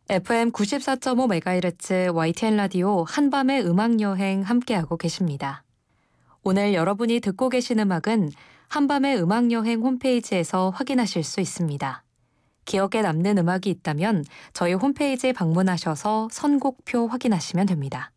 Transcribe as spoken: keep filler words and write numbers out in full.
에프엠 구십사 점 오 메가헤르츠 와이티엔 라디오 한밤의 음악여행 함께하고 계십니다. 오늘 여러분이 듣고 계신 음악은 한밤의 음악여행 홈페이지에서 확인하실 수 있습니다. 기억에 남는 음악이 있다면 저희 홈페이지에 방문하셔서 선곡표 확인하시면 됩니다.